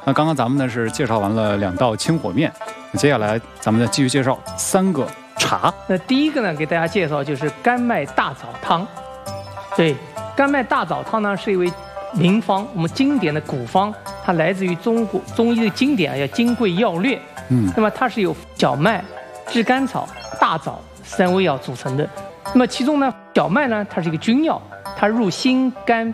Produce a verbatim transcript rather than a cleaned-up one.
那刚刚咱们呢是介绍完了两道清火面，接下来咱们再继续介绍三个茶。 那第一个呢，给大家介绍就是甘麦大枣汤。对，甘麦大枣汤呢是一味名方，我们经典的古方，它来自于中国中医的经典啊，叫《金匮要略》。嗯，那么它是由小麦、炙甘草、大枣三味药组成的。那么其中呢，小麦呢，它是一个君药，它入心肝